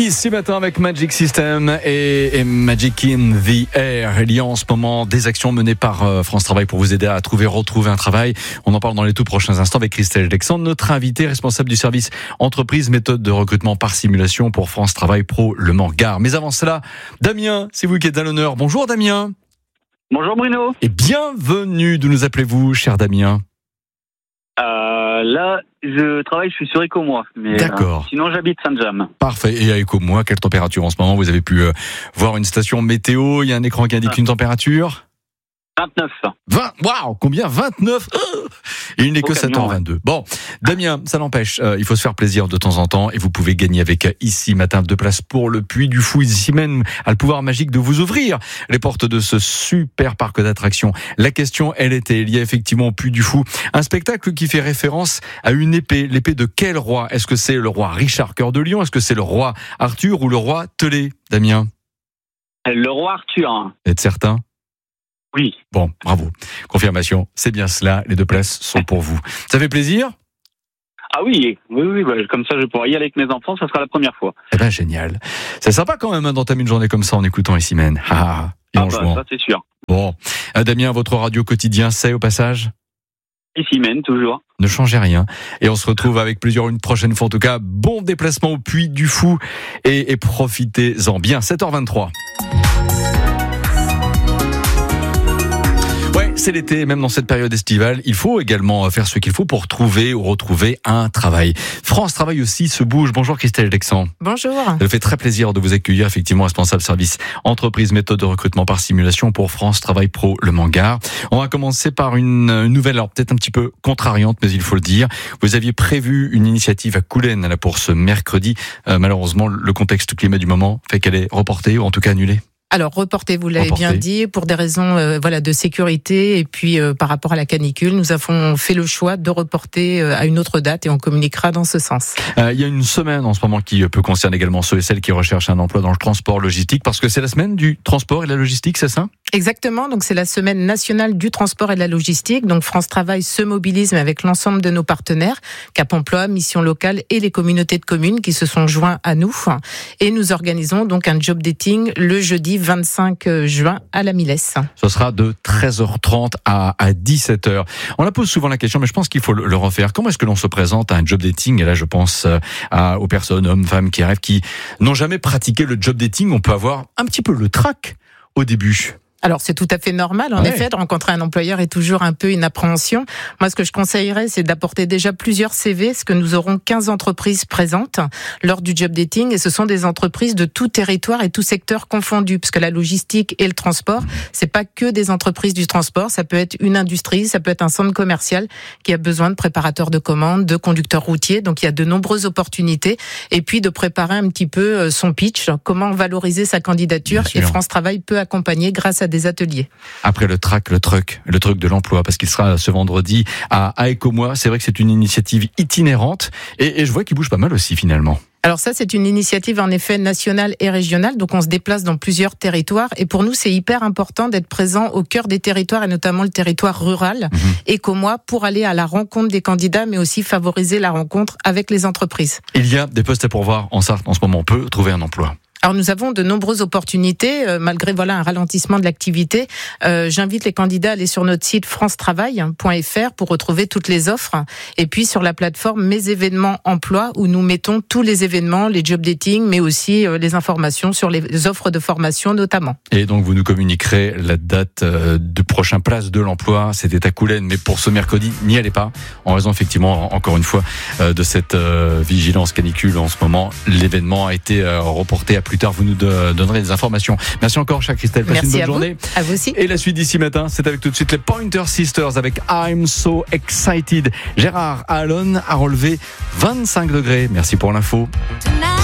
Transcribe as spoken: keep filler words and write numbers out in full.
Ici matin avec Magic System et, et Magic in the Air. Il y a en ce moment des actions menées par euh, France Travail pour vous aider à trouver, retrouver un travail. On en parle dans les tout prochains instants avec Christelle Alexandre, notre invitée responsable du service entreprise méthode de recrutement par simulation pour France Travail Pro Le Mans Gare. Mais avant cela, Damien, c'est vous qui êtes à l'honneur. Bonjour Damien. Bonjour Bruno. Et bienvenue. D'où nous appelez-vous, cher Damien? Euh, là, je travaille, je suis sur Écomois, mais D'accord. Euh, sinon j'habite Saint-James. Parfait. Et à Écomois, quelle température en ce moment? Vous avez pu euh, voir une station météo, il y a un écran qui indique ah. une température vingt-neuf. vingt Waouh, combien? vingt-neuf Et il n'est que sept heures vingt-deux. Bon, Damien, ça n'empêche, euh, il faut se faire plaisir de temps en temps et vous pouvez gagner avec euh, Ici Matin deux places pour le Puy du Fou. Ici même a le pouvoir magique de vous ouvrir les portes de ce super parc d'attractions. La question, elle était, il y a effectivement au Puy du Fou un spectacle qui fait référence à une épée. L'épée de quel roi? Est-ce que c'est le roi Richard Cœur de Lion? Est-ce que c'est le roi Arthur ou le roi Telé, Damien? Le roi Arthur. Êtes certain? Oui. Bon, bravo. Confirmation, c'est bien cela. Les deux places sont pour vous. Ça fait plaisir? Ah oui, oui, oui. Bah, comme ça, je pourrai y aller avec mes enfants. Ça sera la première fois. Eh ben, génial. C'est sympa quand même hein, d'entamer une journée comme ça en écoutant Ici Même. Ah, ah bah, ça c'est sûr. Bon, euh, Damien, votre radio quotidien, c'est au passage? Ici Même, toujours. Ne changez rien. Et on se retrouve avec plaisir une prochaine fois. En tout cas, bon déplacement au Puy du Fou et, et profitez-en bien. sept heures vingt-trois. C'est l'été, même dans cette période estivale, il faut également faire ce qu'il faut pour trouver ou retrouver un travail. France Travail aussi se bouge. Bonjour Christelle Alexandre. Bonjour. Ça me fait très plaisir de vous accueillir, effectivement, responsable service entreprise méthode de recrutement par simulation pour France Travail Pro Le Mans Gare. On va commencer par une, une nouvelle, alors peut-être un petit peu contrariante, mais il faut le dire. Vous aviez prévu une initiative à Coulennes là, pour ce mercredi. Euh, malheureusement, le contexte climat du moment fait qu'elle est reportée ou en tout cas annulée. Alors reporté, vous l'avez reporté. bien dit, pour des raisons euh, voilà de sécurité et puis euh, par rapport à la canicule, nous avons fait le choix de reporter euh, à une autre date et on communiquera dans ce sens. Euh, il y a une semaine en ce moment qui peut concerner également ceux et celles qui recherchent un emploi dans le transport logistique, parce que c'est la semaine du transport et de la logistique, c'est ça? Exactement, donc c'est la semaine nationale du transport et de la logistique. Donc France Travail se mobilise avec l'ensemble de nos partenaires, Cap Emploi, Mission Locale et les communautés de communes qui se sont joints à nous. Et nous organisons donc un job dating le jeudi vingt-cinq juin à la Milesse. Ce sera de treize heures trente à, à dix-sept heures. On la pose souvent la question, mais je pense qu'il faut le, le refaire. Comment est-ce que l'on se présente à un job dating? Et là, je pense à, aux personnes, hommes, femmes qui rêvent, qui n'ont jamais pratiqué le job dating. On peut avoir un petit peu le trac au début. Alors c'est tout à fait normal, en ouais. effet, de rencontrer un employeur est toujours un peu une appréhension. Moi, ce que je conseillerais, c'est d'apporter déjà plusieurs C V, parce que nous aurons quinze entreprises présentes lors du job dating, et ce sont des entreprises de tout territoire et tout secteur confondu, parce que la logistique et le transport, c'est pas que des entreprises du transport, ça peut être une industrie, ça peut être un centre commercial qui a besoin de préparateurs de commandes, de conducteurs routiers, donc il y a de nombreuses opportunités, et puis de préparer un petit peu son pitch, comment valoriser sa candidature, et France Travail peut accompagner grâce à des ateliers. Après le track, le truc, le truc de l'emploi, parce qu'il sera ce vendredi à, à Écomois. C'est vrai que c'est une initiative itinérante et, et je vois qu'il bouge pas mal aussi finalement. Alors ça, c'est une initiative en effet nationale et régionale, donc on se déplace dans plusieurs territoires et pour nous, c'est hyper important d'être présent au cœur des territoires et notamment le territoire rural, mmh. Écomois, pour aller à la rencontre des candidats, mais aussi favoriser la rencontre avec les entreprises. Il y a des postes à pourvoir en Sarthe en ce moment, on peut trouver un emploi. Alors nous avons de nombreuses opportunités, euh, malgré voilà un ralentissement de l'activité. Euh, j'invite les candidats à aller sur notre site france travail point f r pour retrouver toutes les offres. Et puis sur la plateforme Mes événements emploi, où nous mettons tous les événements, les job dating, mais aussi euh, les informations sur les offres de formation notamment. Et donc vous nous communiquerez la date euh, du prochain place de l'emploi. C'était à Coulennes, mais pour ce mercredi, n'y allez pas. En raison effectivement, encore une fois, euh, de cette euh, vigilance canicule en ce moment. L'événement a été euh, reporté à plus tard, vous nous donnerez des informations. Merci encore, chère Christelle. Passez une bonne journée. À vous aussi. Et la suite d'Ici Matin, c'est avec tout de suite les Pointer Sisters avec I'm So Excited. Gérard Allon a relevé vingt-cinq degrés. Merci pour l'info.